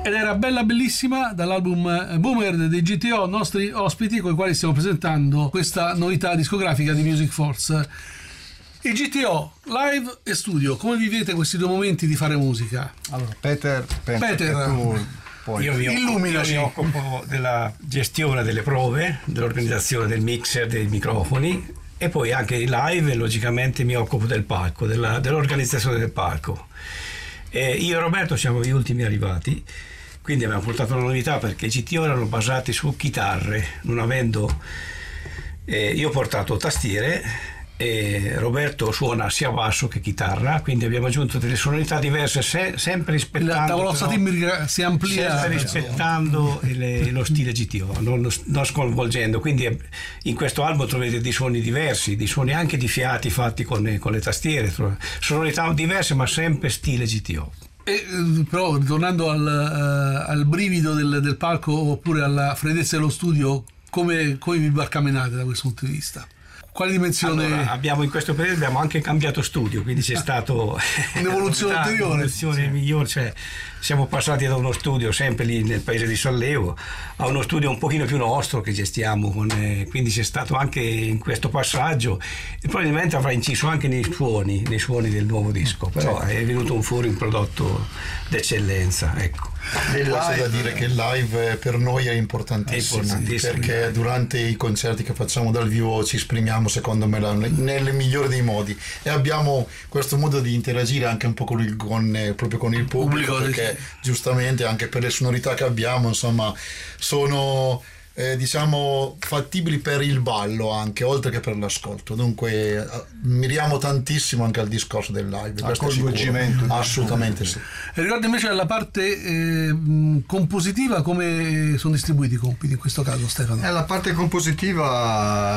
Ed era Bella Bellissima dall'album Boomer dei GTO, nostri ospiti con i quali stiamo presentando questa novità discografica di Music Force. I GTO, live e studio, come vivete questi due momenti di fare musica? Allora, Peter, Io mi occupo della gestione delle prove, dell'organizzazione del mixer, dei microfoni e poi anche in live e logicamente mi occupo del palco, dell'organizzazione del palco. Io e Roberto siamo gli ultimi arrivati, quindi abbiamo portato una novità perché i GTO erano basati su chitarre, non avendo... io ho portato tastiere e Roberto suona sia basso che chitarra, quindi abbiamo aggiunto delle sonorità diverse, sempre rispettando la tavolozza timbrica si amplia, sempre rispettando lo stile GTO, non sconvolgendo. Quindi in questo album trovate dei suoni diversi, dei suoni anche di fiati fatti con le tastiere, sonorità diverse ma sempre stile GTO. Però ritornando al brivido del palco oppure alla freddezza dello studio, come vi barcamenate da questo punto di vista? Quale dimensione? Allora, in questo periodo abbiamo anche cambiato studio, quindi c'è stato un'evoluzione ulteriore, un'evoluzione migliore, cioè siamo passati da uno studio sempre lì nel paese di Sollievo a uno studio un pochino più nostro che gestiamo quindi c'è stato anche in questo passaggio e probabilmente avrà inciso anche nei suoni del nuovo disco, però è venuto fuori un prodotto d'eccellenza, ecco. C'è da dire che il live per noi è importantissimo, perché durante i concerti che facciamo dal vivo ci esprimiamo secondo me nel migliore dei modi e abbiamo questo modo di interagire anche un po' proprio con il pubblico, perché giustamente anche per le sonorità che abbiamo, insomma, sono diciamo fattibili per il ballo anche, oltre che per l'ascolto. Dunque miriamo tantissimo anche al discorso del live, al coinvolgimento, assolutamente sì. E riguardo invece alla parte compositiva, come sono distribuiti i compiti in questo caso, Stefano? La parte compositiva